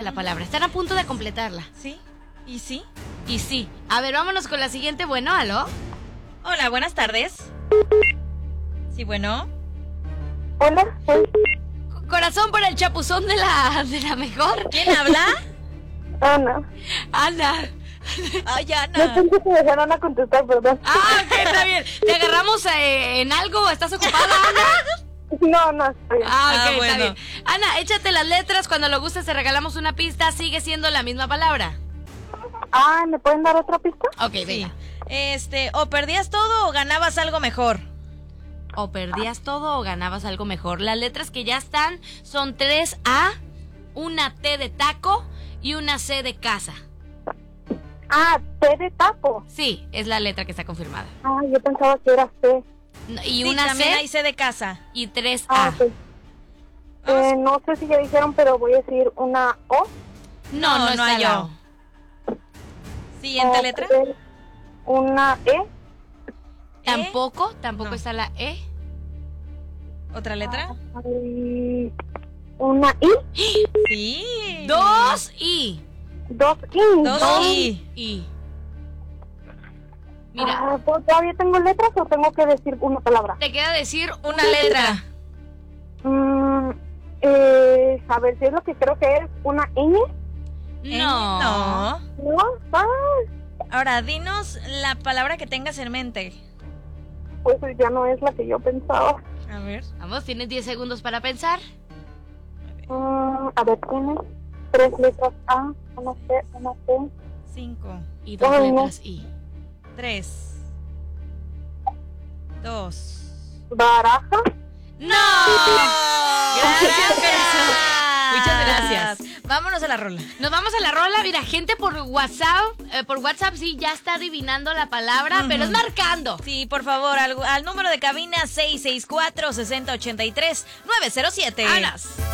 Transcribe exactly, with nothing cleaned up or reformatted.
la palabra. Están a punto de completarla. ¿Sí? ¿Y sí? Y sí. A ver, vámonos con la siguiente. Bueno, ¿aló? Hola, buenas tardes. Sí, bueno. Hola, soy Corazón por el chapuzón de la, de la mejor. ¿Quién habla? Ana. Ana. Ay, No Ana. pensé que me dejaran a contestar, perdón. Ah, ok, está bien. ¿Te agarramos eh, en algo? ¿Estás ocupada, Ana? No, no estoy. Ah, ok, Ah, está bueno. bien. Ana, échate las letras. Cuando lo gustes te regalamos una pista. Sigue siendo la misma palabra. Ah, ¿me pueden dar otra pista? Ok, Sí. venga. Este, o perdías todo o ganabas algo mejor. O perdías todo o ganabas algo mejor. Las letras que ya están son tres A, una T de taco y una C de casa. Ah, T de tapo. Sí, es la letra que está confirmada. Ah, yo pensaba que era C. No, Y Sí, una también C hay C de casa. y tres Ah, A. ok. Eh, no sé si ya dijeron, pero voy a decir una O. No, no, No, no está hay la O. O. Siguiente O letra. puede ser Una E. Tampoco, tampoco No. está la E. ¿Otra letra? Ay, una I. Sí. Dos I. Dos I. Dos Dos. I. I. Mira, Ah, pues, ¿todavía tengo letras o tengo que decir una palabra? te queda decir Una letra. Mm, eh, a ver si es lo que creo que es una Ñ. No. No. ¿No? Ah, Ahora, dinos la palabra que tengas en mente. pues ya no es la que yo pensaba. A ver. Vamos, tienes diez segundos para pensar. Mm, a ver, tiene tres letras A, una C, una T. Cinco, Y dos Ay, no. letras I. tres, dos. Baraja. ¡No! Gracias, corazón. Muchas gracias. Vámonos a la rola. Nos vamos a la rola. Mira, gente por WhatsApp, eh, por WhatsApp sí ya está adivinando la palabra, Ujú. pero es marcando. Sí, por favor, al, al número de cabina seis seis cuatro, seis cero ocho tres, nueve cero siete. Anas.